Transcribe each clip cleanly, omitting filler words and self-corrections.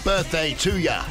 birthday to ya.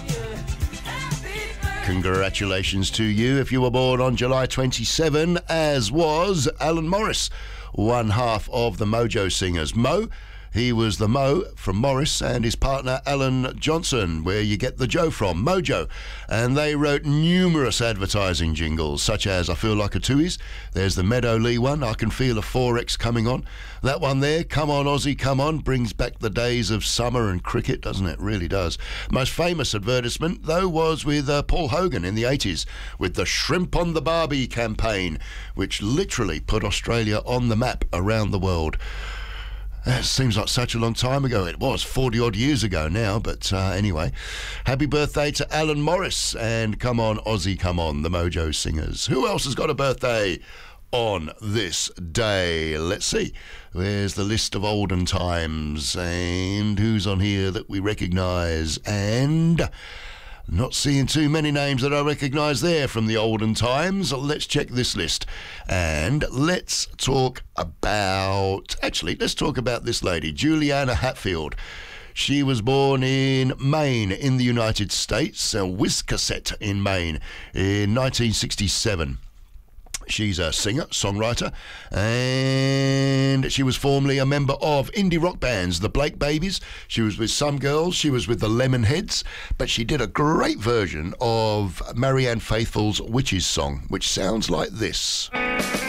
Congratulations to you if you were born on July 27, as was Alan Morris, one half of the Mojo Singers. Mo, he was the Mo from Morris, and his partner Alan Johnson, where you get the Joe from, Mojo. And they wrote numerous advertising jingles, such as I Feel Like a Tooheys. There's the Meadow Lee one, I Can Feel a 4X Coming On. That one there, Come On Aussie, Come On, brings back the days of summer and cricket, doesn't it? Really does. Most famous advertisement, though, was with Paul Hogan in the 80s, with the Shrimp on the Barbie campaign, which literally put Australia on the map around the world. It seems like such a long time ago. It was 40-odd years ago now, but anyway. Happy birthday to Alan Morris, and Come On Aussie, Come On, the Mojo Singers. Who else has got a birthday on this day? Let's see. There's the list of olden times, and who's on here that we recognise, and not seeing too many names that I recognise there from the olden times. Let's check this list. And let's talk about... Actually, let's talk about this lady, Juliana Hatfield. She was born in Maine in the United States, Wiscasset in Maine, in 1967. She's a singer, songwriter, and she was formerly a member of indie rock bands, the Blake Babies. She was with Some Girls, she was with the Lemonheads, but she did a great version of Marianne Faithfull's Witches song, which sounds like this.